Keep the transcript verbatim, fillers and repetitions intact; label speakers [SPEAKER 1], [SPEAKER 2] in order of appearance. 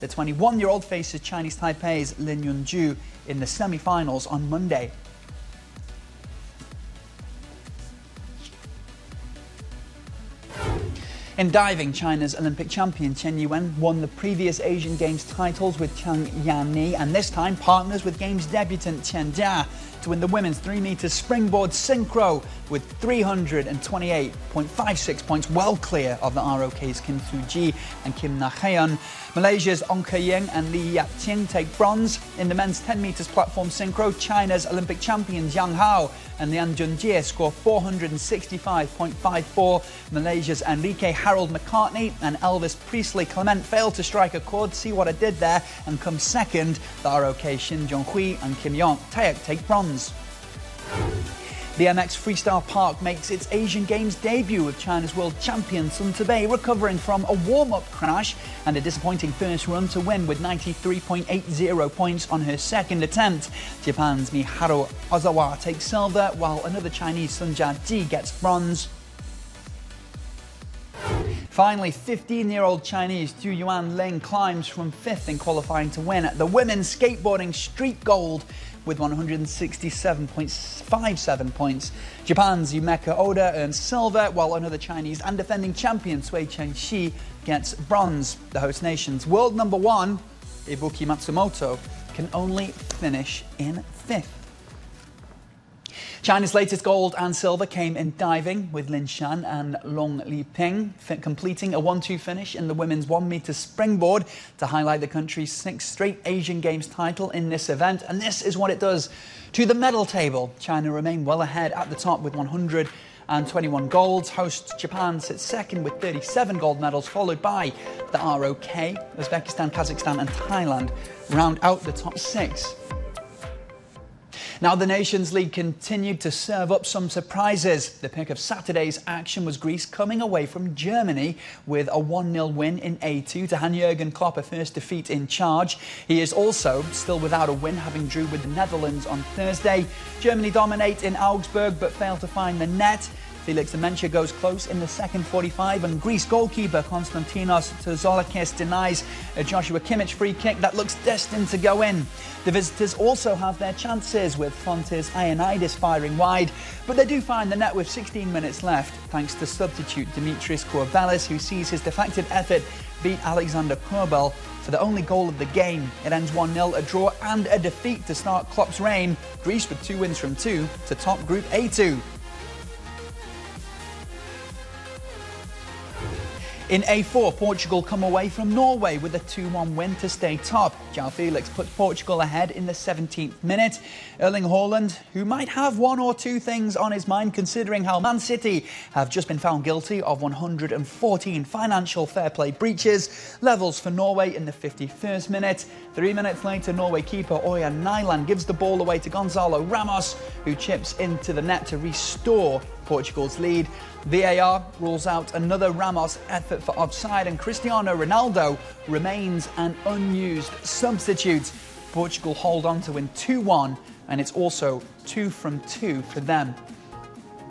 [SPEAKER 1] The twenty-one-year-old faces Chinese Taipei's Lin Yunju in the semi-finals on Monday. In diving, China's Olympic champion Chen Yuan won the previous Asian Games titles with Chang Yanni, and this time partners with Games debutant Chen Jia to win the women's three meter springboard synchro with three hundred twenty-eight point five six points, well clear of the R O K's Kim Soo-ji and Kim Na-heon. Malaysia's Ong Ke-ying and Li Yap-ting take bronze. In the men's ten meters platform synchro, China's Olympic champions Yang Hao and Lian Junjie score four hundred sixty-five point five four. Malaysia's Enrique Harold McCartney and Elvis Presley Clement failed to strike a chord. See what I did there, and come second. The R O K Shin Jong-hui and Kim Yong-taek take bronze. The M X Freestyle Park makes its Asian Games debut with China's world champion Sun Tebei recovering from a warm-up crash and a disappointing first run to win with ninety-three point eight zero points on her second attempt. Japan's Miharu Ozawa takes silver, while another Chinese Sun Jia-ji gets bronze. Finally, fifteen-year-old Chinese Zhu Yuan Ling climbs from fifth in qualifying to win at the women's skateboarding street gold with one hundred sixty-seven point five seven points. Japan's Yumeka Oda earns silver, while another Chinese and defending champion Cui Chengxi gets bronze. The host nation's world number one, Ibuki Matsumoto, can only finish in fifth. China's latest gold and silver came in diving, with Lin Shan and Long Liping completing a one two finish in the women's one meter springboard to highlight the country's sixth straight Asian Games title in this event. And this is what it does to the medal table. China remain well ahead at the top with one hundred twenty-one golds. Host Japan sits second with thirty-seven gold medals, followed by the R O K. Uzbekistan, Kazakhstan and Thailand round out the top six. Now, the Nations League continued to serve up some surprises. The pick of Saturday's action was Greece coming away from Germany with a one nil win in A two to Hans-Jürgen Klopp, a first defeat in charge. He is also still without a win, having drew with the Netherlands on Thursday. Germany dominate in Augsburg but fail to find the net. Felix Dementia goes close in the second forty-five, and Greece goalkeeper Konstantinos Tzolakis denies a Joshua Kimmich free kick that looks destined to go in. The visitors also have their chances, with Fontis Ioannidis firing wide, but they do find the net with sixteen minutes left, thanks to substitute Dimitris Kourbellis, who sees his defective effort beat Alexander Korbel for the only goal of the game. It ends one nil, a draw and a defeat to start Klopp's reign. Greece with two wins from two to top Group A two. In A four, Portugal come away from Norway with a two one win to stay top. João Felix puts Portugal ahead in the seventeenth minute. Erling Haaland, who might have one or two things on his mind considering how Man City have just been found guilty of one hundred fourteen financial fair play breaches, levels for Norway in the fifty-first minute. Three minutes later, Norway keeper Ørjan Nyland gives the ball away to Gonzalo Ramos, who chips into the net to restore Portugal's lead. V A R rules out another Ramos effort for offside, and Cristiano Ronaldo remains an unused substitute. Portugal hold on to win two one, and it's also two from two for them.